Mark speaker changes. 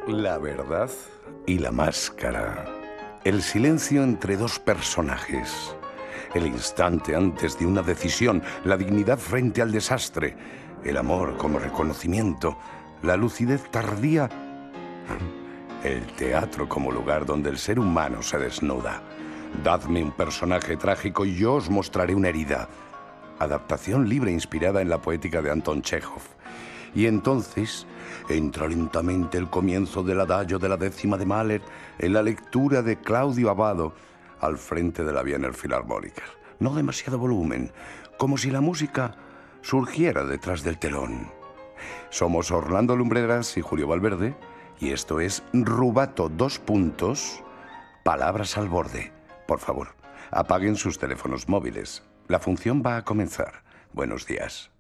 Speaker 1: La verdad y la máscara. El silencio entre dos personajes. El instante antes de una decisión. La dignidad frente al desastre. El amor como reconocimiento. La lucidez tardía. El teatro como lugar donde el ser humano se desnuda. Dadme un personaje trágico y yo os mostraré una herida. Adaptación libre inspirada en la poética de Anton Chejov. Y entonces entra lentamente el comienzo del adagio de la décima de Mahler en la lectura de Claudio Abbado al frente de la Wiener Philharmoniker. No demasiado volumen, como si la música surgiera detrás del telón. Somos Orlando Lumbreras y Julio Valverde y esto es Rubato, palabras al borde. Por favor, apaguen sus teléfonos móviles. La función va a comenzar. Buenos días.